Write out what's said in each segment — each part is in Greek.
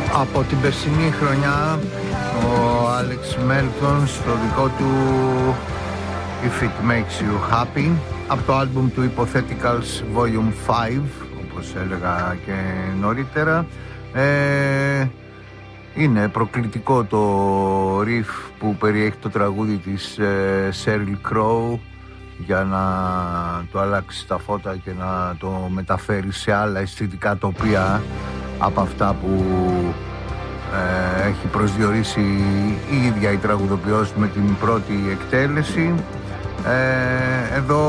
Από την περσινή χρονιά ο Άλεξ Μέλτον στο δικό του If It Makes You Happy, από το άλμπουμ του Hypotheticals Volume 5, όπως έλεγα και νωρίτερα. Είναι προκλητικό το riff που περιέχει το τραγούδι της Sheryl Crow για να το αλλάξει τα φώτα και να το μεταφέρει σε άλλα αισθητικά τοπία από αυτά που έχει προσδιορίσει η ίδια η τραγουδοποιός με την πρώτη εκτέλεση. Εδώ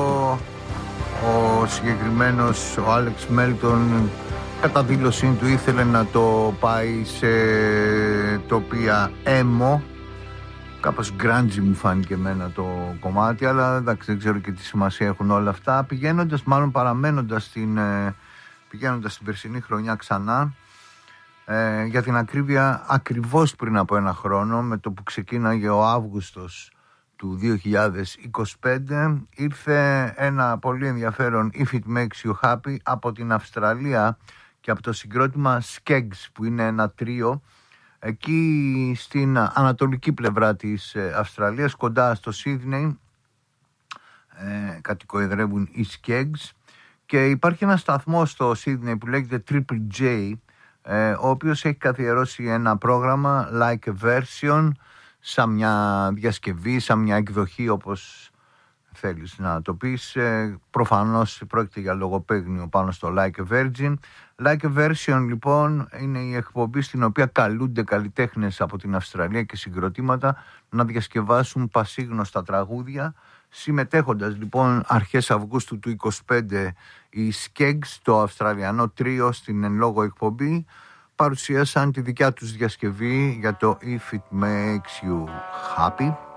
ο συγκεκριμένος ο Άλεξ Μέλτον κατά δήλωσή του ήθελε να το πάει σε τοπία emo, κάπως grungy μου φάνηκε εμένα το κομμάτι, αλλά εντάξει, δεν ξέρω και τι σημασία έχουν όλα αυτά. Παραμένοντας στην περσινή χρονιά ξανά, για την ακρίβεια ακριβώς πριν από ένα χρόνο, με το που ξεκίναγε ο Αύγουστος του 2025, ήρθε ένα πολύ ενδιαφέρον If It Makes You Happy από την Αυστραλία και από το συγκρότημα Skeggs, που είναι ένα τρίο εκεί στην ανατολική πλευρά της Αυστραλίας, κοντά στο Σίδνεϊ, κατοικοεδρεύουν οι Skeggs, και υπάρχει ένα σταθμό στο Σίδνεϊ που λέγεται Triple J, ο οποίος έχει καθιερώσει ένα πρόγραμμα like a version, σαν μια διασκευή, σαν μια εκδοχή, όπως θέλεις να το πεις. Προφανώς πρόκειται για λογοπαίγνιο πάνω στο Like a Virgin. Like a Version λοιπόν είναι η εκπομπή στην οποία καλούνται καλλιτέχνες από την Αυστραλία και συγκροτήματα να διασκευάσουν πασίγνωστα τραγούδια. Συμμετέχοντας λοιπόν αρχές Αυγούστου του 2025 οι Skeggs, το αυστραλιανό τρίο, στην εν λόγω εκπομπή παρουσίασαν τη δικιά τους διασκευή για το If It Makes You Happy.